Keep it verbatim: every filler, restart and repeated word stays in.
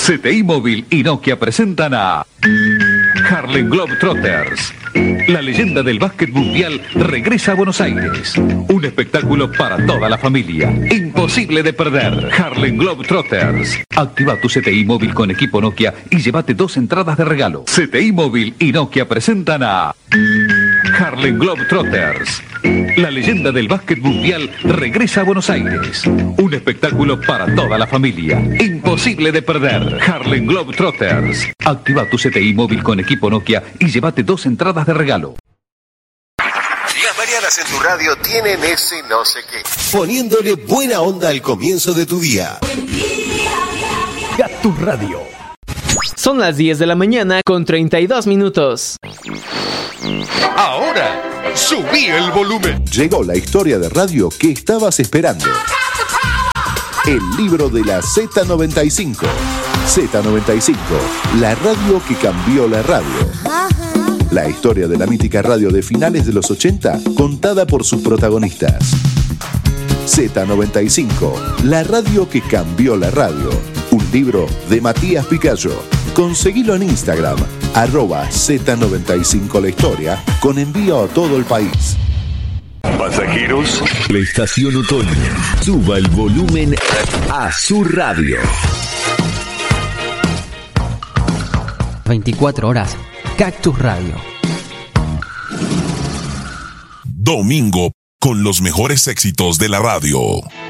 C T I Móvil y Nokia presentan a Harlem Globetrotters. La leyenda del básquet mundial regresa a Buenos Aires. Un espectáculo para toda la familia. Imposible de perder. Harlem Globetrotters. Activa tu C T I Móvil con equipo Nokia y llévate dos entradas de regalo. C T I Móvil y Nokia presentan a Harlem Globetrotters. La leyenda del básquet mundial regresa a Buenos Aires. Un espectáculo para toda la familia. Imposible de perder. Harlem Globetrotters. Activa tu C T I Móvil con equipo Nokia y llévate dos entradas de regalo. Las mañanas en tu radio tienen ese no sé qué. Poniéndole buena onda al comienzo de tu día. Cactus Radio. Son las diez de la mañana con treinta y dos minutos. Ahora, subí el volumen. Llegó la historia de radio que estabas esperando. El libro de la Z noventa y cinco. Z noventa y cinco, la radio que cambió la radio. La historia de la mítica radio de finales de los ochenta, contada por sus protagonistas. Z noventa y cinco, la radio que cambió la radio. Un libro de Matías Picayo. Conseguilo en Instagram, arroba Z noventa y cinco la historia, con envío a todo el país. Pasajeros, la estación otoño. Suba el volumen a su radio. veinticuatro horas, Cactus Radio. Domingo, con los mejores éxitos de la radio.